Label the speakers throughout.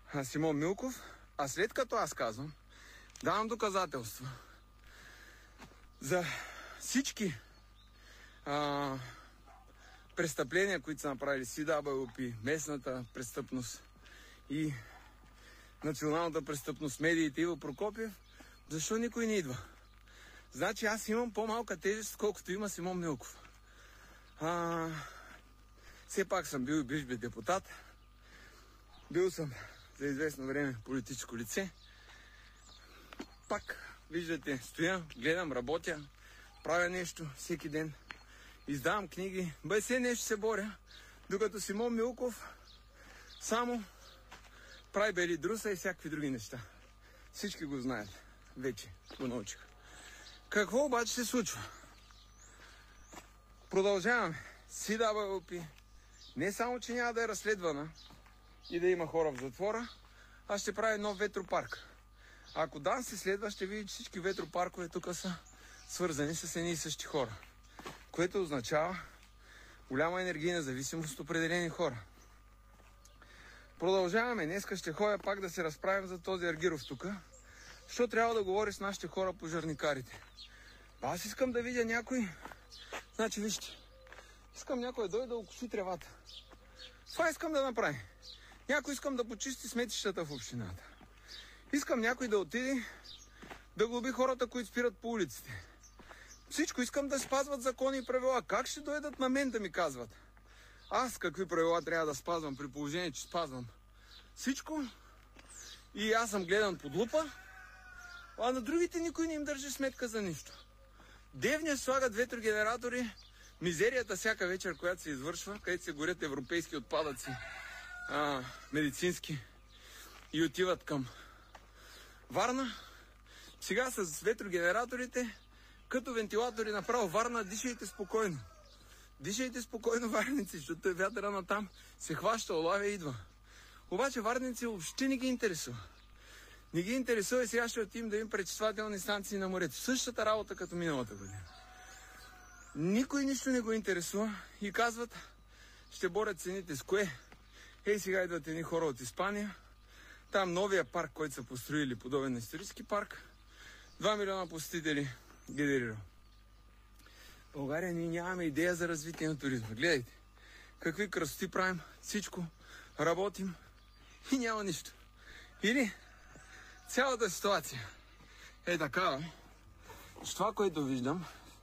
Speaker 1: Симон Милков, а след като аз казвам, давам доказателства за всички престъпления, които са направили CWP, местната престъпност и националната престъпност, медиите, Иво Прокопиев, защо никой не идва? Значи аз имам по-малка тежест, колкото има Симон Милков. Все пак съм бил и бивш депутат. Бил съм за известно време политическо лице. Пак, виждате, стоя, гледам, работя, правя нещо всеки ден. Издавам книги, все нещо се боря, докато Симон Милков само прави бели друса и всякакви други неща. Всички го знаят, вече го научиха. Какво обаче се случва? Продължаваме. CWP не само, че няма да е разследвана и да има хора в затвора, а ще прави нов ветропарк. Ако дан се следва, ще види, че всички ветропаркове тук са свързани с едни и същи хора, което означава голяма енергийна зависимост от определени хора. Продължаваме. Днеска ще ходя пак да се разправим за този Аргиров тук, защото трябва да говори с нашите хора пожарникарите. Аз искам да видя някой. Значи, вижте, искам някой да дойде да окуши тревата. Това искам да направи. Някой искам да почисти сметищата в общината. Искам някой да отиде да глоби хората, които спират по улиците. Всичко искам да спазват закони и правила. Как ще дойдат на мен да ми казват? Аз какви правила трябва да спазвам при положение, че спазвам всичко и аз съм гледан под лупа, а на другите никой не им държи сметка за нищо. Девня слагат ветрогенератори, мизерията всяка вечер, която се извършва, където се горят европейски отпадъци, медицински, и отиват към Варна. Сега с ветрогенераторите, като вентилатори направо Варна, дишайте спокойно. Дишайте спокойно, варници, защото вятъра на там се хваща, улавя и идва. Обаче варници въобще не ги интересува. Не ги интересува и сега ще отидем да им пречиствателни станции на морето. Същата работа като миналата година. Никой нищо не го интересува и казват, ще борят цените с кое? Сега идват едни хора от Испания. Там новия парк, който са построили, подобен на исторически парк, 2 милиона посетители генерирал. В България ние нямаме идея за развитие на туризма. Гледайте, какви красоти правим, всичко, работим и няма нищо. Или цялата ситуация е такава, че това, което виждам,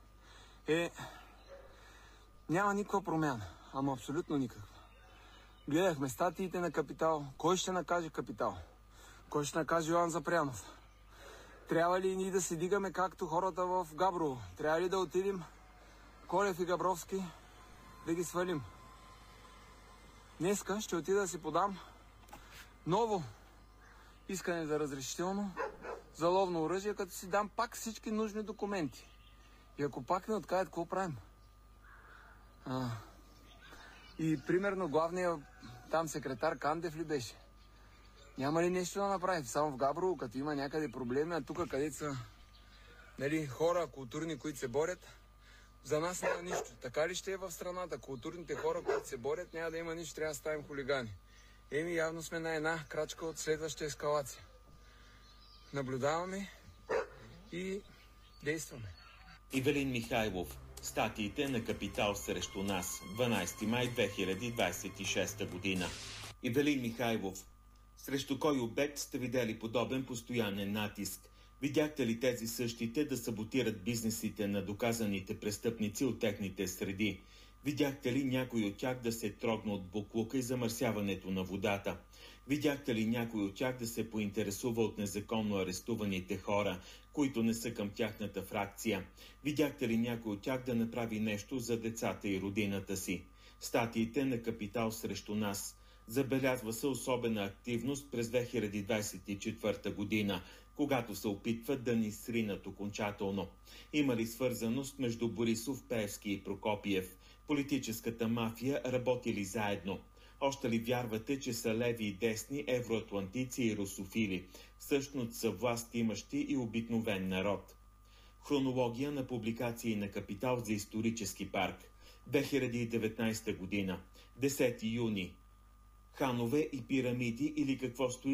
Speaker 1: няма никаква промяна, ама абсолютно никаква. Гледахме статиите на Капитал. Кой ще накаже Капитал? Кой ще накаже Йоан Запрянов? Трябва ли ние да се дигаме както хората в Габрово? Трябва ли да отидем Колев и Габровски да ги свалим? Днеска ще отида да си подам ново искане за разрешително за ловно оръжие, като си дам пак всички нужни документи. И ако пак не откажат, какво правим? И примерно главният там секретар Кандев ли беше? Няма ли нещо да направи? Само в Габрово, като има някъде проблеми, а тук където са хора културни, които се борят, за нас няма нищо. Така ли ще е в страната? Културните хора, които се борят, няма да има нищо, трябва да ставим хулигани. Явно сме на една крачка от следваща ескалация. Наблюдаваме и действаме.
Speaker 2: Ивелин Михайлов. Статиите на Капитал срещу нас. 12 май 2026 година. Ивелин Михайлов. Срещу кой обект сте видели подобен постоянен натиск? Видяхте ли тези същите да саботират бизнесите на доказаните престъпници от техните среди? Видяхте ли някой от тях да се трогна от боклука и замърсяването на водата? Видяхте ли някой от тях да се поинтересува от незаконно арестуваните хора, които не са към тяхната фракция? Видяхте ли някой от тях да направи нещо за децата и родината си? Статиите на Капитал срещу нас. Забелязва се особена активност през 2024 година, когато се опитват да ни сринат окончателно. Има ли свързаност между Борисов, Пеевски и Прокопиев? Политическата мафия работи ли заедно? Още ли вярвате, че са леви и десни, евроатлантици и русофили? Всъщност са власт имащи и обикновен народ. Хронология на публикации на Капитал за исторически парк. 2019 година. 10 юни. Ханове и пирамиди или какво стои